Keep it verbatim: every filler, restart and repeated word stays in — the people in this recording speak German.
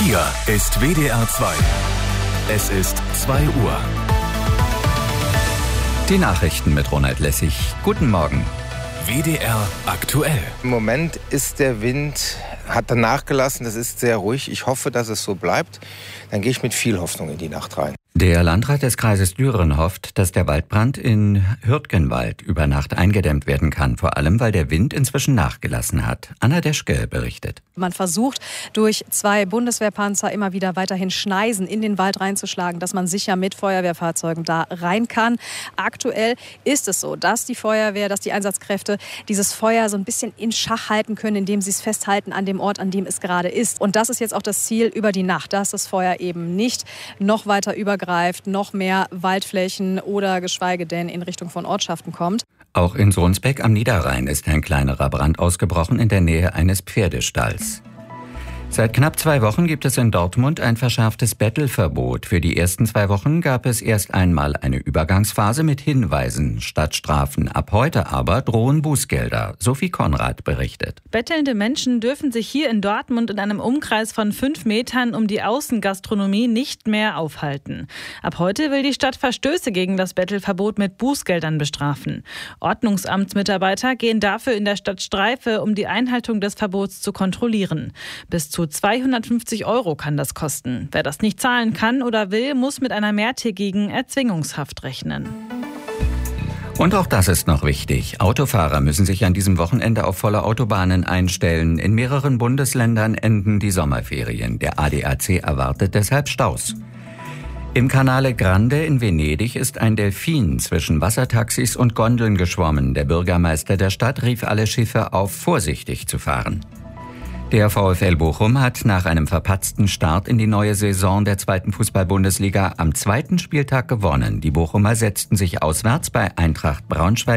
Hier ist W D R zwei. Es ist zwei Uhr. Die Nachrichten mit Ronald Lessig. Guten Morgen. W D R aktuell. Im Moment ist der Wind, hat er nachgelassen, das ist sehr ruhig. Ich hoffe, dass es so bleibt. Dann gehe ich mit viel Hoffnung in die Nacht rein. Der Landrat des Kreises Düren hofft, dass der Waldbrand in Hürtgenwald über Nacht eingedämmt werden kann, vor allem weil der Wind inzwischen nachgelassen hat. Anna Deschke berichtet. Man versucht durch zwei Bundeswehrpanzer immer wieder weiterhin Schneisen in den Wald reinzuschlagen, dass man sicher mit Feuerwehrfahrzeugen da rein kann. Aktuell ist es so, dass die Feuerwehr, dass die Einsatzkräfte dieses Feuer so ein bisschen in Schach halten können, indem sie es festhalten an dem Ort, an dem es gerade ist. Und das ist jetzt auch das Ziel über die Nacht, dass das Feuer eben nicht noch weiter übergreift, noch mehr Waldflächen oder geschweige denn in Richtung von Ortschaften kommt. Auch in Sohnsbeck am Niederrhein ist ein kleinerer Brand ausgebrochen in der Nähe eines Pferdestalls. Seit knapp zwei Wochen gibt es in Dortmund ein verschärftes Bettelverbot. Für die ersten zwei Wochen gab es erst einmal eine Übergangsphase mit Hinweisen statt Strafen. Ab heute aber drohen Bußgelder. Sophie Konrad berichtet. Bettelnde Menschen dürfen sich hier in Dortmund in einem Umkreis von fünf Metern um die Außengastronomie nicht mehr aufhalten. Ab heute will die Stadt Verstöße gegen das Bettelverbot mit Bußgeldern bestrafen. Ordnungsamtsmitarbeiter gehen dafür in der Stadt Streife, um die Einhaltung des Verbots zu kontrollieren. Bis zu zweihundertfünfzig Euro kann das kosten. Wer das nicht zahlen kann oder will, muss mit einer mehrtägigen Erzwingungshaft rechnen. Und auch das ist noch wichtig. Autofahrer müssen sich an diesem Wochenende auf volle Autobahnen einstellen. In mehreren Bundesländern enden die Sommerferien. Der A D A C erwartet deshalb Staus. Im Canale Grande in Venedig ist ein Delfin zwischen Wassertaxis und Gondeln geschwommen. Der Bürgermeister der Stadt rief alle Schiffe auf, vorsichtig zu fahren. Der VfL Bochum hat nach einem verpatzten Start in die neue Saison der zweiten Fußball-Bundesliga am zweiten Spieltag gewonnen. Die Bochumer setzten sich auswärts bei Eintracht Braunschweig